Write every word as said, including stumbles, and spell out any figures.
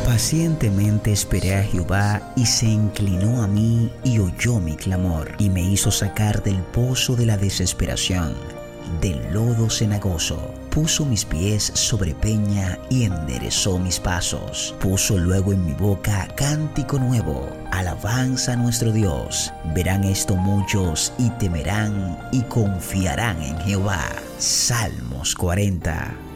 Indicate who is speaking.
Speaker 1: Pacientemente esperé a Jehová y se inclinó a mí y oyó mi clamor y me hizo sacar del pozo de la desesperación, del lodo cenagoso. Puso mis pies sobre peña y enderezó mis pasos. Puso luego en mi boca cántico nuevo, alabanza a nuestro Dios. Verán esto muchos y temerán y confiarán en Jehová. Salmos cuarenta.